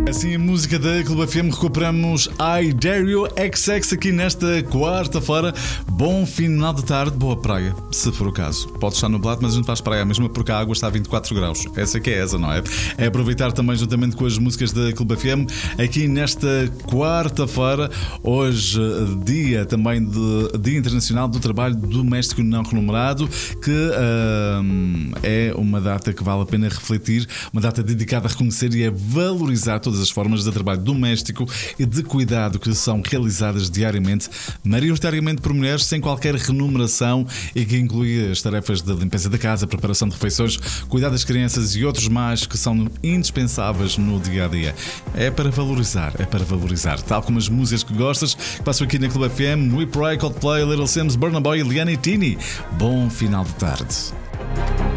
Assim, a música da Clube FM, recuperamos I Dare You XX aqui nesta quarta-feira. Bom final de tarde, boa praia, se for o caso. Pode estar nublado, mas a gente faz praia mesmo porque a água está a 24 graus. Essa que é essa, não é? É aproveitar também juntamente com as músicas da Clube FM aqui nesta quarta-feira. Hoje, dia também de Dia Internacional do Trabalho Doméstico Não Remunerado, que é uma data que vale a pena refletir, uma data dedicada a reconhecer e a valorizar todas as formas de trabalho doméstico e de cuidado que são realizadas diariamente, maioritariamente por mulheres, sem qualquer remuneração, e que inclui as tarefas de limpeza da casa, preparação de refeições, cuidar das crianças e outros mais que são indispensáveis no dia-a-dia. É para valorizar, tal como as músicas que gostas, que passam aqui na Clube FM, We Pray, Coldplay, Little Sims, Burna Boy e Liana e Tini. Bom final de tarde.